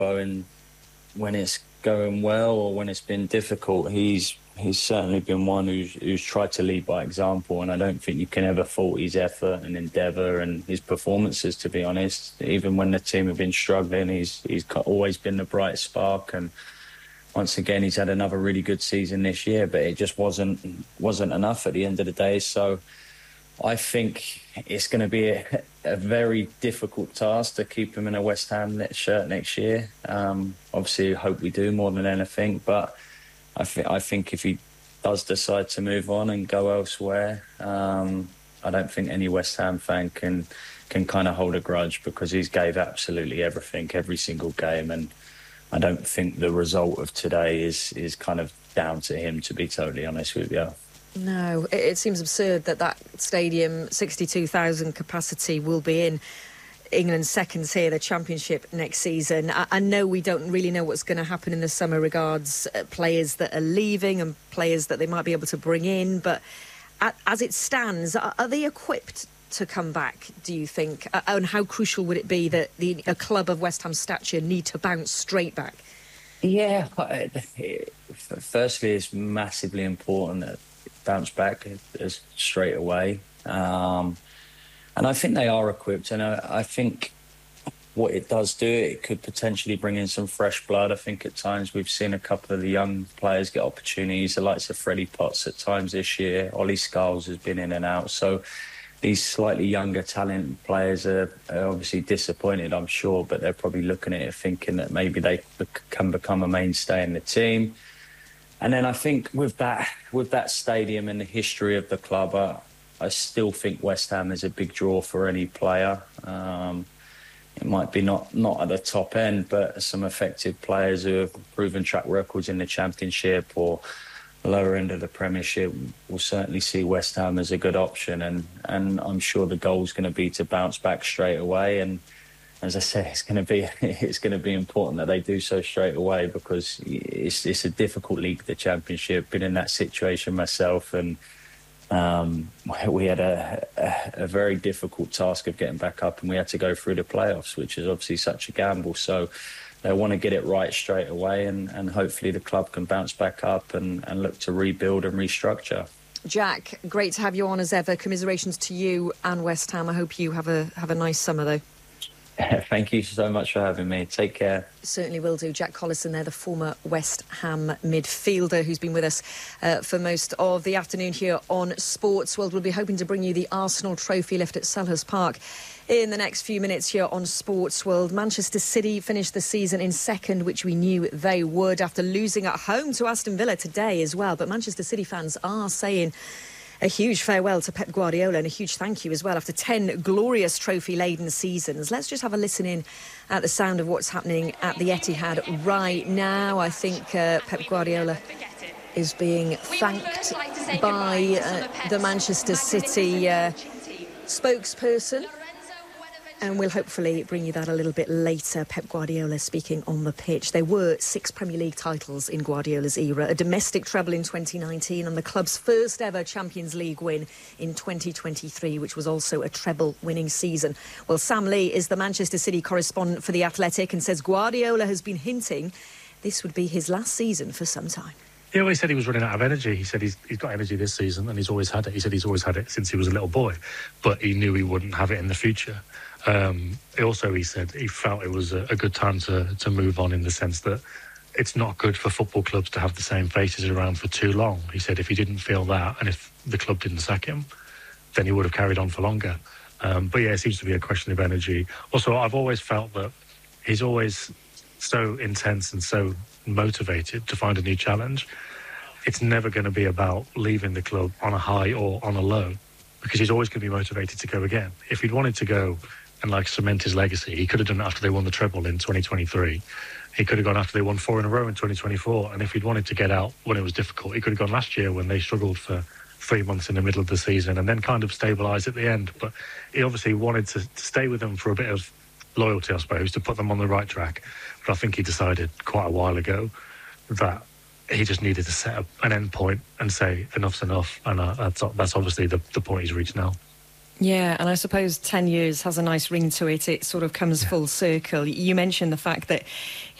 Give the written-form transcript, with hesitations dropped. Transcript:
and when it's going well or when it's been difficult, he's certainly been one who's tried to lead by example, and I don't think you can ever fault his effort and endeavour and his performances, to be honest. Even when the team have been struggling, he's always been the bright spark, and once again he's had another really good season this year, but it just wasn't enough at the end of the day. So I think it's going to be a very difficult task to keep him in a West Ham shirt next year. Obviously, I hope we do more than anything, but I think if he does decide to move on and go elsewhere, I don't think any West Ham fan can kind of hold a grudge, because he's gave absolutely everything, every single game, and I don't think the result of today is kind of down to him, to be totally honest with you. No, it seems absurd that stadium, 62,000 capacity, will be in England's second tier, the Championship, next season. I know we don't really know what's going to happen in the summer regards players that are leaving and players that they might be able to bring in, but as it stands, are they equipped to come back, do you think? And how crucial would it be that a club of West Ham stature need to bounce straight back? Yeah, firstly, it's massively important that bounce back straight away. And I think they are equipped, and I think what it does do, it could potentially bring in some fresh blood. I think at times we've seen a couple of the young players get opportunities, the likes of Freddie Potts at times this year. Ollie Scholes has been in and out. So these slightly younger talented players are obviously disappointed, I'm sure, but they're probably looking at it thinking that maybe they can become a mainstay in the team. And then I think with that stadium and the history of the club, I still think West Ham is a big draw for any player. It might be not at the top end, but some effective players who have proven track records in the Championship or lower end of the Premiership will certainly see West Ham as a good option. And I'm sure the goal's going to be to bounce back straight away. And as I said, it's going to be important that they do so straight away, because it's a difficult league, the Championship. Been in that situation myself, and we had a very difficult task of getting back up, and we had to go through the playoffs, which is obviously such a gamble. So they want to get it right straight away, and hopefully the club can bounce back up and look to rebuild and restructure. Jack, great to have you on as ever. Commiserations to you and West Ham. I hope you have a nice summer, though. Thank you so much for having me. Take care. Certainly will do. Jack Collison there, the former West Ham midfielder who's been with us for most of the afternoon here on Sports World. We'll be hoping to bring you the Arsenal trophy left at Selhurst Park in the next few minutes here on Sports World. Manchester City finished the season in second, which we knew they would, after losing at home to Aston Villa today as well. But Manchester City fans are saying a huge farewell to Pep Guardiola, and a huge thank you as well after 10 glorious trophy-laden seasons. Let's just have a listen in at the sound of what's happening at the Etihad right now. I think Pep Guardiola is being thanked by the Manchester City spokesperson. And we'll hopefully bring you that a little bit later. Pep Guardiola speaking on the pitch. There were 6 Premier League titles in Guardiola's era, a domestic treble in 2019 and the club's first ever Champions League win in 2023, which was also a treble-winning season. Well, Sam Lee is the Manchester City correspondent for The Athletic and says Guardiola has been hinting this would be his last season for some time. Yeah, well, he said he was running out of energy. He said he's got energy this season and he's always had it. He said he's always had it since he was a little boy, but he knew he wouldn't have it in the future. He said he felt it was a good time to move on, in the sense that it's not good for football clubs to have the same faces around for too long. He said if he didn't feel that, and if the club didn't sack him, then he would have carried on for longer. But yeah, it seems to be a question of energy. Also, I've always felt that he's always so intense and so motivated to find a new challenge. It's never going to be about leaving the club on a high or on a low, because he's always going to be motivated to go again. If he'd wanted to go and cement his legacy, he could have done it after they won the treble in 2023. He could have gone after they won 4 in a row in 2024. And if he'd wanted to get out when it was difficult, he could have gone last year when they struggled for 3 months in the middle of the season and then kind of stabilised at the end. But he obviously wanted to stay with them for a bit of loyalty, I suppose, to put them on the right track. But I think he decided quite a while ago that he just needed to set up an end point and say enough's enough. And that's obviously the point he's reached now. Yeah, and I suppose 10 years has a nice ring to it. It sort of comes full circle. You mentioned the fact that